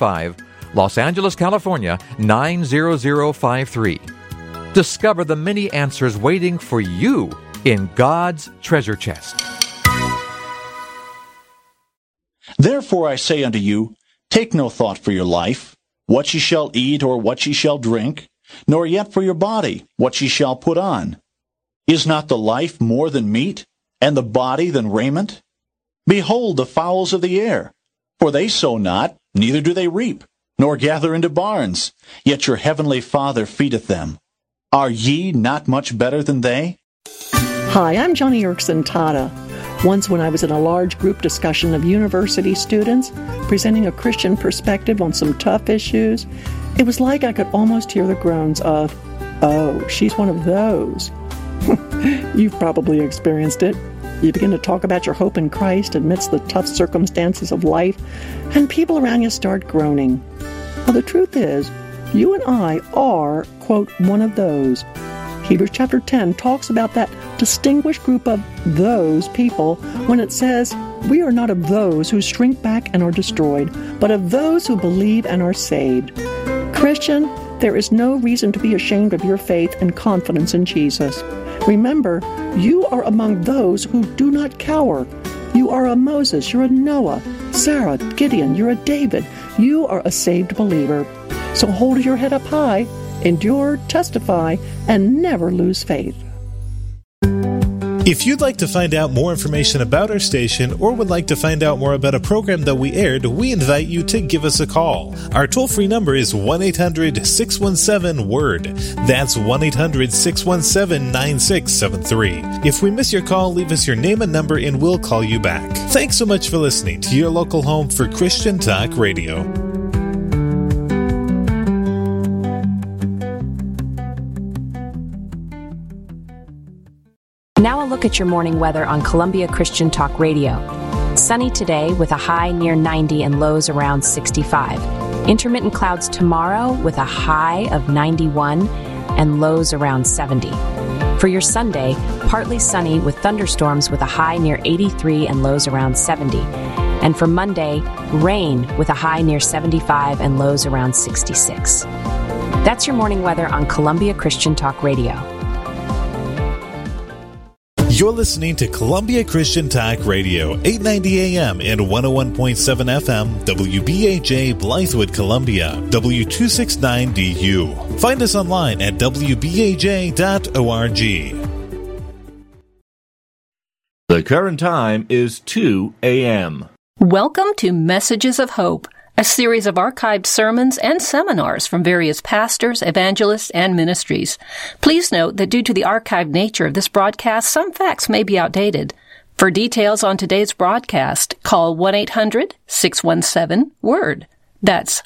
855, Los Angeles, California, 90053. Discover the many answers waiting for you in God's treasure chest. Therefore I say unto you, take no thought for your life, what ye shall eat or what ye shall drink, nor yet for your body, what ye shall put on. Is not the life more than meat, and the body than raiment? Behold the fowls of the air, for they sow not, neither do they reap, nor gather into barns, yet your heavenly Father feedeth them. Are ye not much better than they? Hi, I'm Johnny Erickson Tata. Once when I was in a large group discussion of university students presenting a Christian perspective on some tough issues, it was like I could almost hear the groans of, "Oh, she's one of those." You've probably experienced it. You begin to talk about your hope in Christ amidst the tough circumstances of life, and people around you start groaning. Well, the truth is, you and I are, quote, one of those. Hebrews chapter 10 talks about that distinguished group of those people when it says, we are not of those who shrink back and are destroyed, but of those who believe and are saved. Christian, there is no reason to be ashamed of your faith and confidence in Jesus. Remember, you are among those who do not cower. You are a Moses, you're a Noah, Sarah, Gideon, you're a David. You are a saved believer. So hold your head up high, endure, testify, and never lose faith. If you'd like to find out more information about our station or would like to find out more about a program that we aired, we invite you to give us a call. Our toll-free number is 1-800-617-WORD. That's 1-800-617-9673. If we miss your call, leave us your name and number and we'll call you back. Thanks so much for listening to your local home for Christian Talk Radio. Now a look at your morning weather on Columbia Christian Talk Radio. Sunny today with a high near 90 and lows around 65. Intermittent clouds tomorrow with a high of 91 and lows around 70. For your Sunday, partly sunny with thunderstorms with a high near 83 and lows around 70. And for Monday, rain with a high near 75 and lows around 66. That's your morning weather on Columbia Christian Talk Radio. You're listening to Columbia Christian Talk Radio, 890 AM and 101.7 FM, WBAJ Blythewood, Columbia, W269DU. Find us online at WBAJ.org. The current time is 2 a.m. Welcome to Messages of Hope, a series of archived sermons and seminars from various pastors, evangelists, and ministries. Please note that due to the archived nature of this broadcast, some facts may be outdated. For details on today's broadcast, call 1-800-617-WORD. That's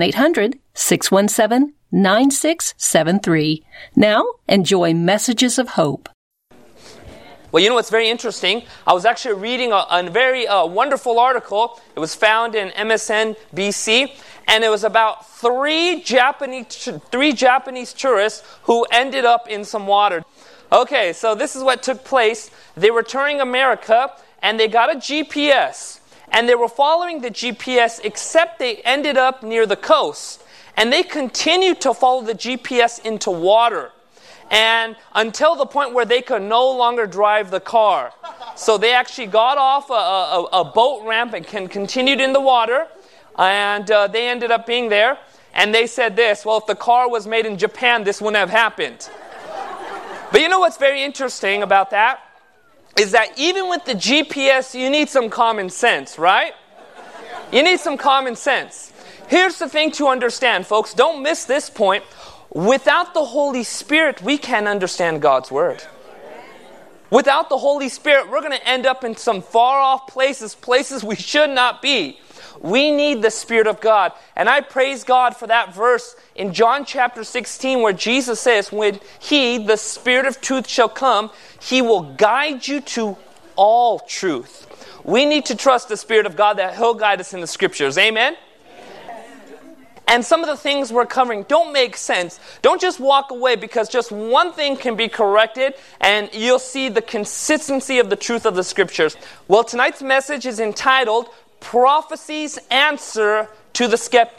1-800-617-9673. Now, enjoy Messages of Hope. Well, you know what's very interesting? I was actually reading a very wonderful article. It was found in MSNBC, and it was about three Japanese tourists who ended up in some water. Okay, so this is what took place. They were touring America, and they got a GPS, and they were following the GPS, except they ended up near the coast, and they continued to follow the GPS into water. And until the point where they could no longer drive the car. So they actually got off a boat ramp and continued in the water. And they ended up being there. And they said this, well, if the car was made in Japan, this wouldn't have happened. But you know what's very interesting about that? Is that even with the GPS, you need some common sense, right? You need some common sense. Here's the thing to understand, folks. Don't miss this point. Without the Holy Spirit, we can't understand God's Word. Without the Holy Spirit, we're going to end up in some far-off places we should not be. We need the Spirit of God. And I praise God for that verse in John chapter 16 where Jesus says, when He, the Spirit of truth, shall come, He will guide you to all truth. We need to trust the Spirit of God that He'll guide us in the Scriptures. Amen? And some of the things we're covering don't make sense. Don't just walk away because just one thing can be corrected and you'll see the consistency of the truth of the Scriptures. Well, tonight's message is entitled, Prophecy's Answer to the Skeptic.